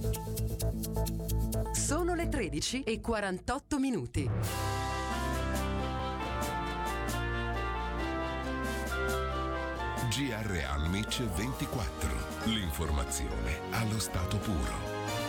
Sono le 13:48. GR Almic 24. L'informazione allo stato puro.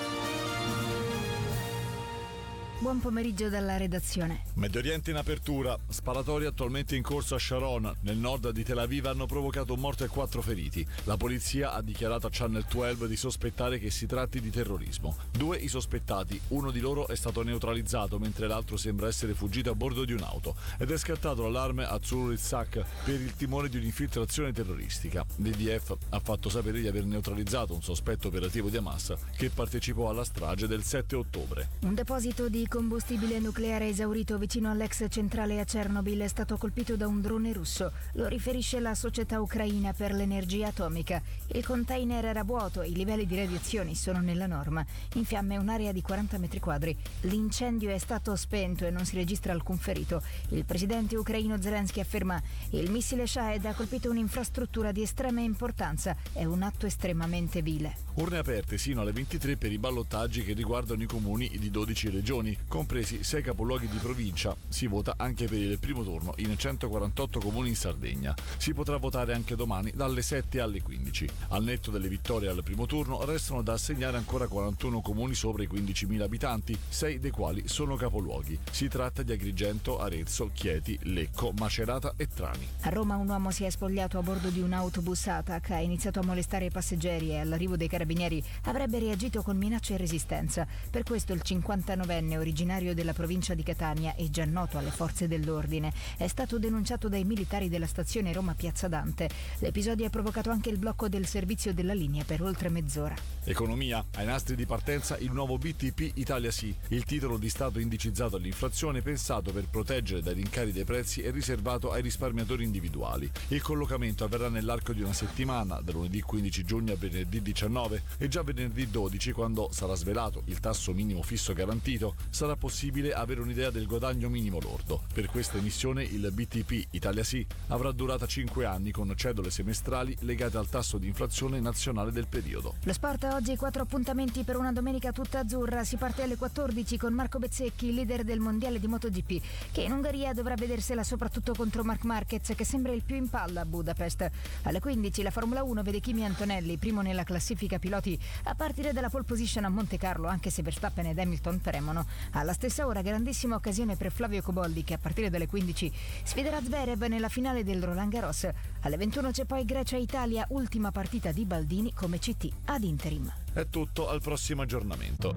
Buon pomeriggio dalla redazione. Medio Oriente in apertura. Sparatori attualmente in corso a Sharon, nel nord di Tel Aviv, hanno provocato un morto e 4 feriti. La polizia ha dichiarato a Channel 12 di sospettare che si tratti di terrorismo. 2 i sospettati, uno di loro è stato neutralizzato mentre l'altro sembra essere fuggito a bordo di un'auto ed è scattato l'allarme a Tzur-Itzhak per il timore di un'infiltrazione terroristica. L'IDF ha fatto sapere di aver neutralizzato un sospetto operativo di Hamas che partecipò alla strage del 7 ottobre. Un deposito di combustibile nucleare esaurito vicino all'ex centrale a Chernobyl è stato colpito da un drone russo. Lo riferisce la società ucraina per l'energia atomica. Il container era vuoto e i livelli di radiazioni sono nella norma. In fiamme un'area di 40 metri quadri. L'incendio è stato spento e non si registra alcun ferito. Il presidente ucraino Zelensky afferma: il missile Shahed ha colpito un'infrastruttura di estrema importanza. È un atto estremamente vile. Urne aperte sino alle 23 per i ballottaggi che riguardano i comuni di 12 regioni, compresi 6 capoluoghi di provincia. Si vota anche per il primo turno in 148 comuni in Sardegna. Si potrà votare anche domani dalle 7 alle 15. Al netto delle vittorie al primo turno restano da assegnare ancora 41 comuni sopra i 15.000 abitanti, 6 dei quali sono capoluoghi. Si tratta di Agrigento, Arezzo, Chieti, Lecco, Macerata e Trani. A Roma un uomo si è spogliato a bordo di un autobus ATAC, ha iniziato a molestare i passeggeri e all'arrivo dei carabinieri avrebbe reagito con minacce e resistenza. Per questo il 59enne, originario della provincia di Catania e già noto alle forze dell'ordine, è stato denunciato dai militari della stazione Roma Piazza Dante. L'episodio ha provocato anche il blocco del servizio della linea per oltre mezz'ora. Economia. Ai nastri di partenza il nuovo BTP Italia Sì, il titolo di Stato indicizzato all'inflazione pensato per proteggere dai rincari dei prezzi e riservato ai risparmiatori individuali. Il collocamento avverrà nell'arco di una settimana, da lunedì 15 giugno a venerdì 19, e già venerdì 12, quando sarà svelato il tasso minimo fisso garantito, sarà possibile avere un'idea del guadagno minimo lordo. Per questa emissione il BTP Italia Sì avrà durata 5 anni con cedole semestrali legate al tasso di inflazione nazionale del periodo. Lo sport oggi 4 appuntamenti per una domenica tutta azzurra. Si parte alle 14 con Marco Bezzecchi, leader del mondiale di MotoGP, che in Ungheria dovrà vedersela soprattutto contro Marc Marquez, che sembra il più in palla a Budapest. Alle 15 la Formula 1 vede Kimi Antonelli primo nella classifica piloti a partire dalla pole position a Monte Carlo, anche se Verstappen ed Hamilton premono. Alla stessa ora grandissima occasione per Flavio Coboldi, che a partire dalle 15 sfiderà Zverev nella finale del Roland Garros. Alle 21 c'è poi Grecia-Italia, ultima partita di Baldini come CT ad interim. È tutto, al prossimo aggiornamento.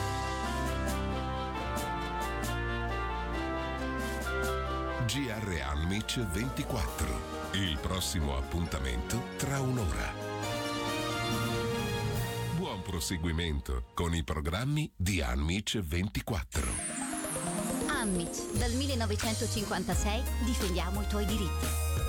GR Almic 24. Il prossimo appuntamento tra un'ora. Buon proseguimento con i programmi di Almic 24. Anmic, dal 1956 difendiamo i tuoi diritti.